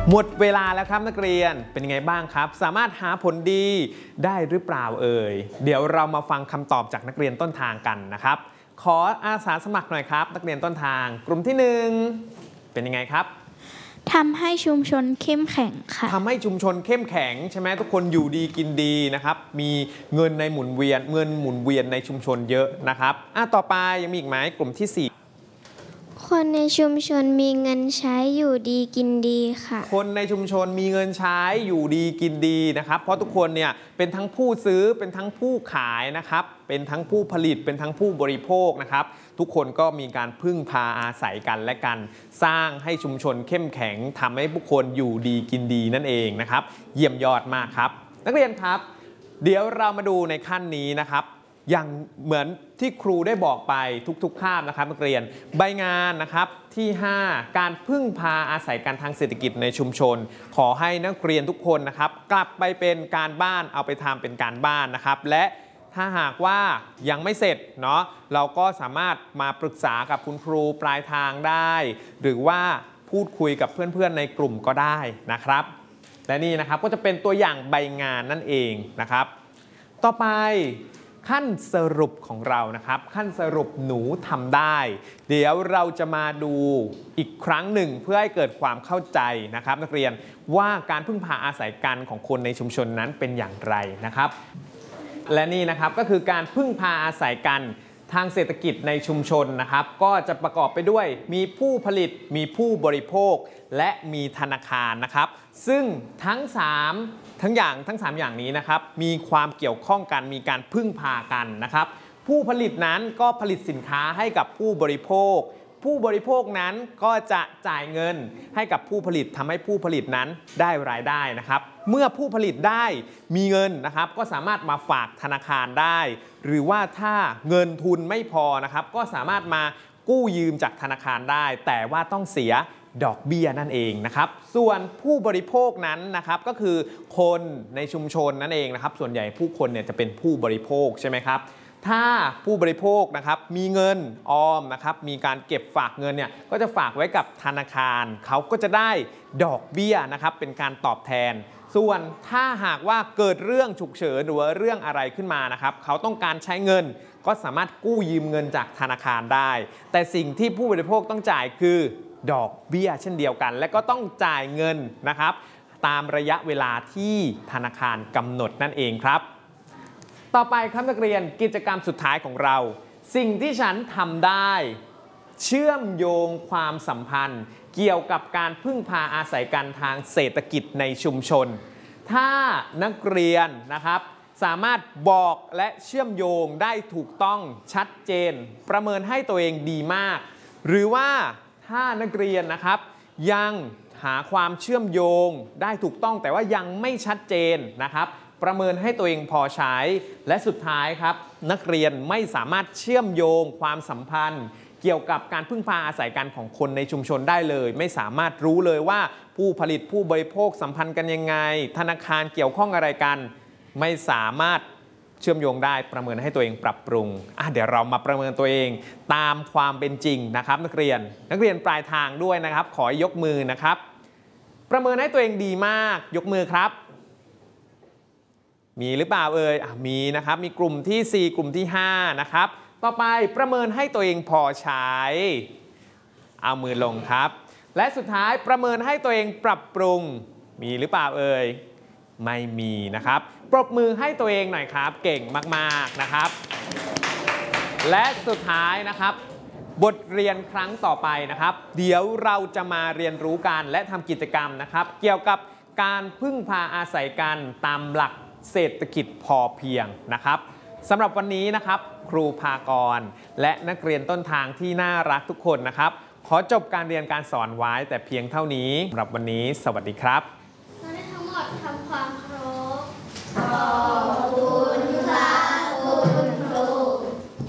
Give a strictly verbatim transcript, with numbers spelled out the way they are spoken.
หมดเวลาแล้วครับนักเรียนเป็นยังไงบ้างครับสามารถหาผลดีได้หรือเปล่าเอ่ยเดี๋ยวเรามาฟังคำตอบจากนักเรียนต้นทางกันนะครับขออาสาสมัครหน่อยครับนักเรียนต้นทางกลุ่มที่หนึ่งเป็นยังไงครับทำให้ชุมชนเข้มแข็งค่ะทำให้ชุมชนเข้มแข็งใช่ไหมทุกคนอยู่ดีกินดีนะครับมีเงินในหมุนเวียนเงินหมุนเวียนในชุมชนเยอะนะครับอ่ะต่อไปยังมีอีกไหมกลุ่มที่สี่คนในชุมชนมีเงินใช้อยู่ดีกินดีค่ะคนในชุมชนมีเงินใช้อยู่ดีกินดีนะครับเพราะทุกคนเนี่ยเป็นทั้งผู้ซื้อเป็นทั้งผู้ขายนะครับเป็นทั้งผู้ผลิตเป็นทั้งผู้บริโภคนะครับทุกคนก็มีการพึ่งพาอาศัยกันและกันสร้างให้ชุมชนเข้มแข็งทำให้ผู้คนอยู่ดีกินดีนั่นเองนะครับเยี่ยมยอดมากครับนักเรียนครับเดี๋ยวเรามาดูในขั้นนี้นะครับอย่างเหมือนที่ครูได้บอกไปทุกๆคาบนะครับนักเรียนใบงานนะครับที่ห้าการพึ่งพาอาศัยกันทางเศรษฐกิจในชุมชนขอให้นักเรียนทุกคนนะครับกลับไปเป็นการบ้านเอาไปทำเป็นการบ้านนะครับและถ้าหากว่ายังไม่เสร็จเนาะเราก็สามารถมาปรึกษากับคุณครูปลายทางได้หรือว่าพูดคุยกับเพื่อนๆในกลุ่มก็ได้นะครับและนี่นะครับก็จะเป็นตัวอย่างใบงานนั่นเองนะครับต่อไปขั้นสรุปของเรานะครับขั้นสรุปหนูทำได้เดี๋ยวเราจะมาดูอีกครั้งหนึ่งเพื่อให้เกิดความเข้าใจนะครับนักเรียนว่าการพึ่งพาอาศัยกันของคนในชุมชนนั้นเป็นอย่างไรนะครับและนี่นะครับก็คือการพึ่งพาอาศัยกันทางเศรษฐกิจในชุมชนนะครับก็จะประกอบไปด้วยมีผู้ผลิตมีผู้บริโภคและมีธนาคารนะครับซึ่งทั้งสามทั้งอย่างทั้งสามอย่างนี้นะครับมีความเกี่ยวข้องกันมีการพึ่งพากันนะครับผู้ผลิตนั้นก็ผลิตสินค้าให้กับผู้บริโภคผู้บริโภคนั้นก็จะจ่ายเงินให้กับผู้ผลิตทำให้ผู้ผลิตนั้นได้รายได้นะครับเมื่อผู้ผลิตได้มีเงินนะครับก็สามารถมาฝากธนาคารได้หรือว่าถ้าเงินทุนไม่พอนะครับก็สามารถมากู้ยืมจากธนาคารได้แต่ว่าต้องเสียดอกเบี้ยนั่นเองนะครับส่วนผู้บริโภคนั้นนะครับก็คือคนในชุมชนนั่นเองนะครับส่วนใหญ่ผู้คนเนี่ยจะเป็นผู้บริโภคใช่ไหมครับถ้าผู้บริโภคนะครับมีเงินออมนะครับมีการเก็บฝากเงินเนี่ยก็จะฝากไว้กับธนาคารเขาก็จะได้ดอกเบี้ยนะครับเป็นการตอบแทนส่วนถ้าหากว่าเกิดเรื่องฉุกเฉินหรือว่าเรื่องอะไรขึ้นมานะครับเขาต้องการใช้เงินก็สามารถกู้ยืมเงินจากธนาคารได้แต่สิ่งที่ผู้บริโภคต้องจ่ายคือดอกเบี้ยเช่นเดียวกันและก็ต้องจ่ายเงินนะครับตามระยะเวลาที่ธนาคารกำหนดนั่นเองครับต่อไปครับนักเรียนกิจกรรมสุดท้ายของเราสิ่งที่ฉันทำได้เชื่อมโยงความสัมพันธ์เกี่ยวกับการพึ่งพาอาศัยกันทางเศรษฐกิจในชุมชนถ้านักเรียนนะครับสามารถบอกและเชื่อมโยงได้ถูกต้องชัดเจนประเมินให้ตัวเองดีมากหรือว่าถ้านักเรียนนะครับยังหาความเชื่อมโยงได้ถูกต้องแต่ว่ายังไม่ชัดเจนนะครับประเมินให้ตัวเองพอใช้และสุดท้ายครับนักเรียนไม่สามารถเชื่อมโยงความสัมพันธ์เกี่ยวกับการพึ่งพาอาศัยกันของคนในชุมชนได้เลยไม่สามารถรู้เลยว่าผู้ผลิตผู้บริโภคสัมพันธ์กันยังไงธนาคารเกี่ยวข้องอะไรกันไม่สามารถเชื่อมโยงได้ประเมินให้ตัวเองปรับปรุงอ่ะเดี๋ยวเรามาประเมินตัวเองตามความเป็นจริงนะครับนักเรียนนักเรียนปลายทางด้วยนะครับขอยกมือนะครับประเมินให้ตัวเองดีมากยกมือครับมีหรือเปล่าเอ่ยมีนะครับมีกลุ่มที่สี่กลุ่มที่ห้านะครับต่อไปประเมินให้ตัวเองพอใช้เอามือลงครับและสุดท้ายประเมินให้ตัวเองปรับปรุงมีหรือเปล่าเอ่ยไม่มีนะครับปรบมือให้ตัวเองหน่อยครับเก่งมากๆนะครับและสุดท้ายนะครับบทเรียนครั้งต่อไปนะครับเดี๋ยวเราจะมาเรียนรู้กันและทำกิจกรรมนะครับเกี่ยวกับการพึ่งพาอาศัยกันตามหลักเศรษฐกิจพอเพียงนะครับสำหรับวันนี้นะครับครูภากรและนักเรียนต้นทางที่น่ารักทุกคนนะครับขอจบการเรียนการสอนไว้แต่เพียงเท่านี้สำหรับวันนี้สวัสดีครับทั้งหมดทำความเคารพ